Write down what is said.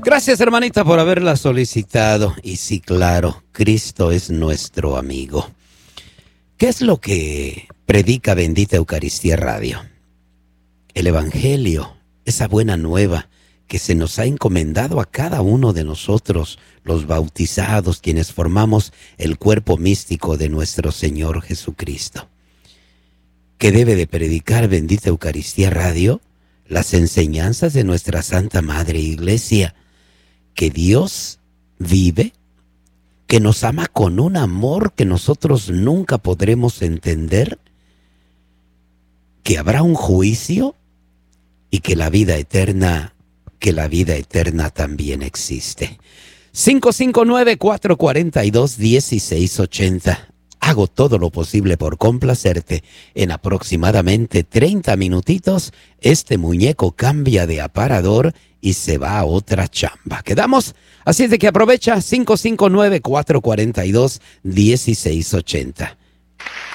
Gracias, hermanita, por haberla solicitado. Y sí, claro, Cristo es nuestro amigo. ¿Qué es lo que predica Bendita Eucaristía Radio? El Evangelio, esa buena nueva que se nos ha encomendado a cada uno de nosotros, los bautizados, quienes formamos el cuerpo místico de nuestro Señor Jesucristo. ¿Qué debe de predicar Bendita Eucaristía Radio? Las enseñanzas de nuestra Santa Madre Iglesia, que Dios vive, que nos ama con un amor que nosotros nunca podremos entender, que habrá un juicio y que la vida eterna también existe. 559-442-1680. Hago todo lo posible por complacerte. En aproximadamente 30 minutitos, este muñeco cambia de aparador y se va a otra chamba. ¿Quedamos? Así es de que aprovecha 559-442-1680.